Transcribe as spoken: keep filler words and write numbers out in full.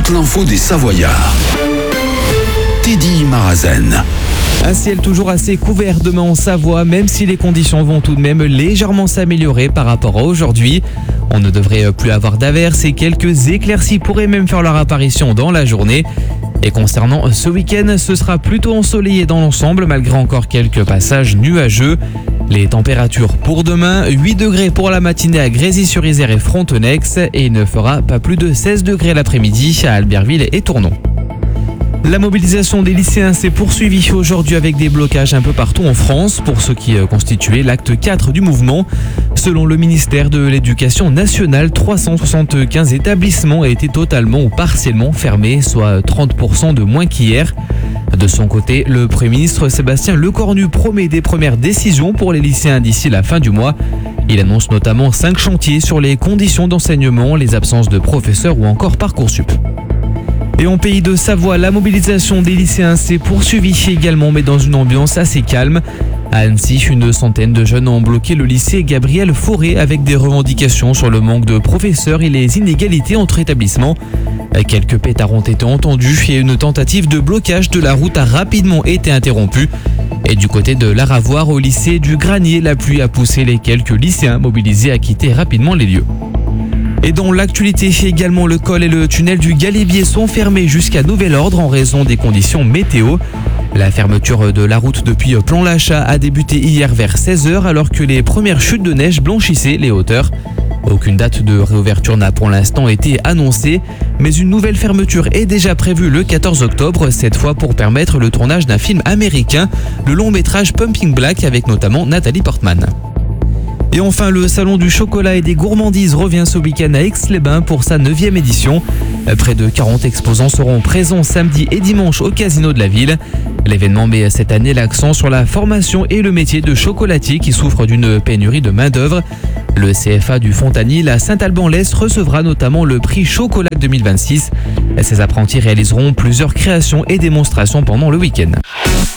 toute l'info des Savoyards. Teddy Marazen. Un ciel toujours assez couvert demain en Savoie, même si les conditions vont tout de même légèrement s'améliorer par rapport à aujourd'hui. On ne devrait plus avoir d'averses et quelques éclaircies pourraient même faire leur apparition dans la journée. Et concernant ce week-end, ce sera plutôt ensoleillé dans l'ensemble, malgré encore quelques passages nuageux. Les températures pour demain, huit degrés pour la matinée à Grésy-sur-Isère et Frontenex, et il ne fera pas plus de seize degrés l'après-midi à Albertville et Tournon. La mobilisation des lycéens s'est poursuivie aujourd'hui avec des blocages un peu partout en France pour ce qui constituait l'acte quatre du mouvement. Selon le ministère de l'Éducation nationale, trois cent soixante-quinze établissements étaient totalement ou partiellement fermés, soit trente pour cent de moins qu'hier. De son côté, le Premier ministre Sébastien Lecornu promet des premières décisions pour les lycéens d'ici la fin du mois. Il annonce notamment cinq chantiers sur les conditions d'enseignement, les absences de professeurs ou encore Parcoursup. Et en Pays de Savoie, la mobilisation des lycéens s'est poursuivie également, mais dans une ambiance assez calme. À Annecy, une centaine de jeunes ont bloqué le lycée Gabriel Fauré avec des revendications sur le manque de professeurs et les inégalités entre établissements. Quelques pétards ont été entendus et une tentative de blocage de la route a rapidement été interrompue. Et du côté de l'Aravoire, au lycée du Granier, la pluie a poussé les quelques lycéens mobilisés à quitter rapidement les lieux. Et dans l'actualité, également, le col et le tunnel du Galibier sont fermés jusqu'à nouvel ordre en raison des conditions météo. La fermeture de la route depuis Plan-Lachat a débuté hier vers seize heures alors que les premières chutes de neige blanchissaient les hauteurs. Aucune date de réouverture n'a pour l'instant été annoncée, mais une nouvelle fermeture est déjà prévue le quatorze octobre, cette fois pour permettre le tournage d'un film américain, le long métrage Pumping Black avec notamment Nathalie Portman. Et enfin, le salon du chocolat et des gourmandises revient ce week-end à Aix-les-Bains pour sa neuvième édition. Près de quarante exposants seront présents samedi et dimanche au casino de la ville. L'événement met cette année l'accent sur la formation et le métier de chocolatier qui souffre d'une pénurie de main-d'œuvre. Le C F A du Fontanil à Saint-Alban-l'Est recevra notamment le prix Chocolat deux mille vingt-six. Ces apprentis réaliseront plusieurs créations et démonstrations pendant le week-end.